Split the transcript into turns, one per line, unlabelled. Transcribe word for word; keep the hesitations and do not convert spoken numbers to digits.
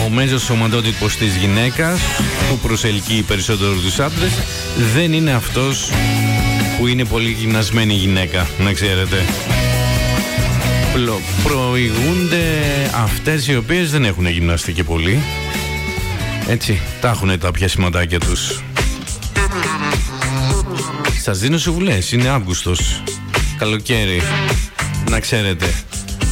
Ο μέζος σωματότυπος της γυναίκας που προσελκύει περισσότερο τους άντρες δεν είναι αυτός που είναι πολύ γυμνασμένη γυναίκα, να ξέρετε. Προηγούνται αυτές οι οποίες δεν έχουν γυμναστεί και πολύ. Έτσι, τα έχουν τα πιασηματάκια τους. Σας δίνω συμβουλές, είναι Αύγουστος, καλοκαίρι, να ξέρετε.